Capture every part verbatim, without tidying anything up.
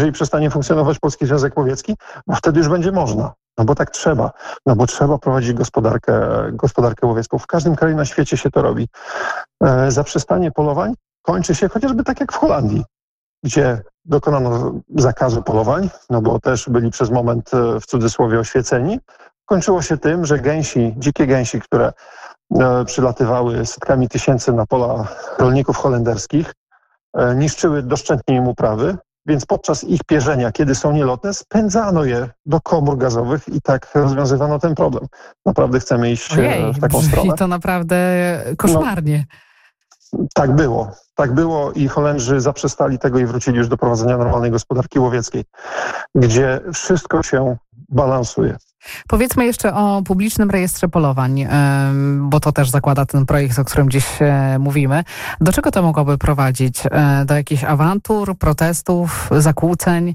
jeżeli przestanie funkcjonować Polski Związek Łowiecki, bo wtedy już będzie można. No bo tak trzeba. No bo trzeba prowadzić gospodarkę, gospodarkę łowiecką. W każdym kraju na świecie się to robi. E, zaprzestanie polowań kończy się chociażby tak jak w Holandii, gdzie dokonano zakazu polowań, no bo też byli przez moment w cudzysłowie oświeceni. Kończyło się tym, że gęsi, dzikie gęsi, które e, przylatywały setkami tysięcy na pola rolników holenderskich, e, niszczyły doszczętnie im uprawy, więc podczas ich pierzenia, kiedy są nielotne, spędzano je do komór gazowych i tak rozwiązywano ten problem. Naprawdę chcemy iść Ojej, w taką brzmi stronę. To naprawdę koszmarnie. No, tak było. Tak było i Holendrzy zaprzestali tego i wrócili już do prowadzenia normalnej gospodarki łowieckiej, gdzie wszystko się balansuje. Powiedzmy jeszcze o publicznym rejestrze polowań, bo to też zakłada ten projekt, o którym dziś mówimy. Do czego to mogłoby prowadzić? Do jakichś awantur, protestów, zakłóceń?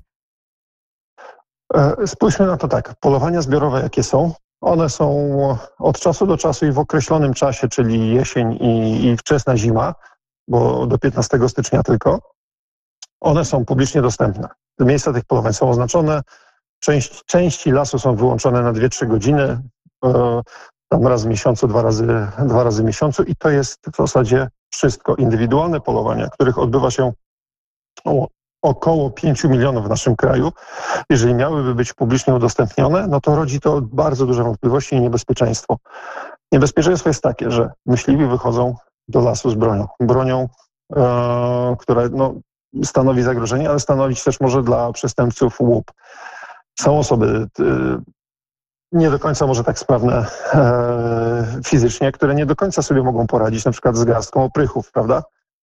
Spójrzmy na to tak. Polowania zbiorowe jakie są? One są od czasu do czasu i w określonym czasie, czyli jesień i, i wczesna zima, bo do piętnastego stycznia tylko. One są publicznie dostępne. Miejsca tych polowań są oznaczone. Część, części lasu są wyłączone na dwie trzy godziny, e, tam raz w miesiącu, dwa razy, dwa razy w miesiącu i to jest w zasadzie wszystko. Indywidualne polowania, których odbywa się o, około pięciu milionów w naszym kraju, jeżeli miałyby być publicznie udostępnione, no to rodzi to bardzo duże wątpliwości i niebezpieczeństwo. Niebezpieczeństwo jest takie, że myśliwi wychodzą do lasu z bronią. Bronią, e, która no, stanowi zagrożenie, ale stanowić też może dla przestępców łup. Są osoby y, nie do końca może tak sprawne e, fizycznie, które nie do końca sobie mogą poradzić na przykład z garstką oprychów, prawda?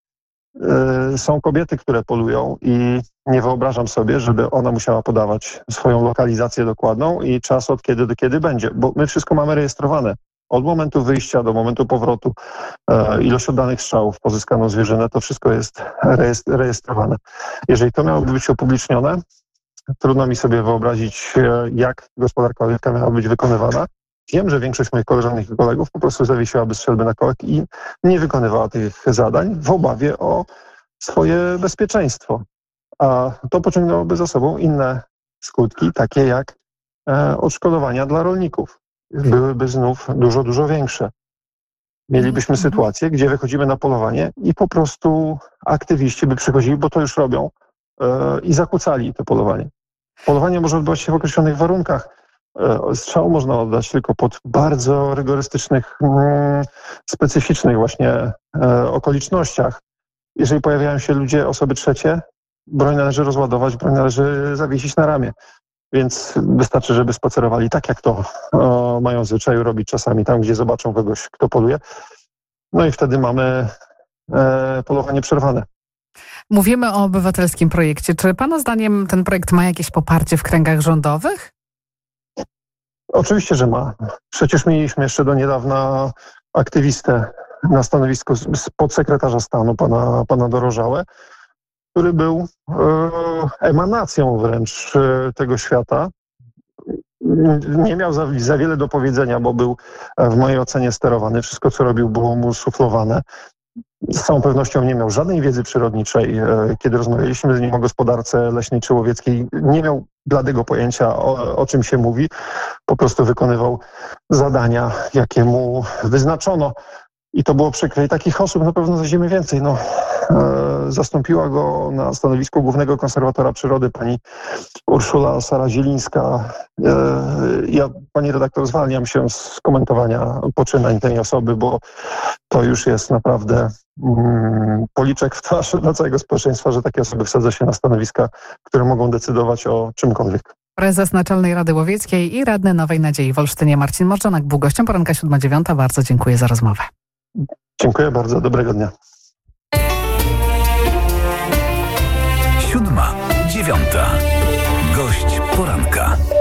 Y, są kobiety, które polują i nie wyobrażam sobie, żeby ona musiała podawać swoją lokalizację dokładną i czas od kiedy do kiedy będzie, bo my wszystko mamy rejestrowane. Od momentu wyjścia do momentu powrotu, e, ilość oddanych strzałów, pozyskaną zwierzynę, to wszystko jest rejestrowane. Jeżeli to miałoby być upublicznione, trudno mi sobie wyobrazić, jak gospodarka łowiecka miała być wykonywana. Wiem, że większość moich koleżanek i kolegów po prostu zawiesiłaby strzelby na kołek i nie wykonywała tych zadań w obawie o swoje bezpieczeństwo. A to pociągnęłoby za sobą inne skutki, takie jak e, odszkodowania dla rolników. Byłyby znów dużo, dużo większe. Mielibyśmy mhm. sytuację, gdzie wychodzimy na polowanie i po prostu aktywiści by przychodzili, bo to już robią, i zakłócali to polowanie. Polowanie może odbywać się w określonych warunkach. Strzał można oddać tylko pod bardzo rygorystycznych, specyficznych właśnie okolicznościach. Jeżeli pojawiają się ludzie, osoby trzecie, broń należy rozładować, broń należy zawiesić na ramię. Więc wystarczy, żeby spacerowali tak, jak to mają zwyczaju robić czasami tam, gdzie zobaczą kogoś, kto poluje. No i wtedy mamy polowanie przerwane. Mówimy o obywatelskim projekcie. Czy pana zdaniem ten projekt ma jakieś poparcie w kręgach rządowych? Oczywiście, że ma. Przecież mieliśmy jeszcze do niedawna aktywistę na stanowisku podsekretarza stanu, pana, pana Dorożałę, który był e, emanacją wręcz e, tego świata. Nie miał za, za wiele do powiedzenia, bo był w mojej ocenie sterowany. Wszystko, co robił, było mu suflowane. Z całą pewnością nie miał żadnej wiedzy przyrodniczej. Kiedy rozmawialiśmy z nim o gospodarce leśnej czy łowieckiej, nie miał bladego pojęcia, o, o czym się mówi. Po prostu wykonywał zadania, jakie mu wyznaczono. I to było przykre. I takich osób na pewno znajdziemy więcej. No, e, zastąpiła go na stanowisku głównego konserwatora przyrody pani Urszula Sara-Zielińska. E, ja, pani redaktor, zwalniam się z komentowania poczynań tej osoby, bo to już jest naprawdę mm, policzek w twarz dla całego społeczeństwa, że takie osoby wsadza się na stanowiska, które mogą decydować o czymkolwiek. Prezes Naczelnej Rady Łowieckiej i radny Nowej Nadziei w Olsztynie Marcin Morżonak był gościem poranka siódma dziewiąta. Bardzo dziękuję za rozmowę. Dziękuję bardzo. Dobrego dnia. Siódma dziewiąta. Gość poranka.